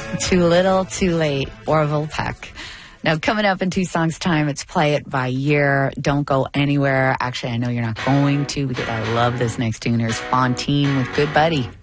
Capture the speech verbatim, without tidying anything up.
Too Little, Too Late, Orville Peck. Now, coming up in two songs' time, it's Play It by Year. Don't go anywhere. Actually, I know you're not going to because I love this next tune. Here's Fontaine with Good Buddy.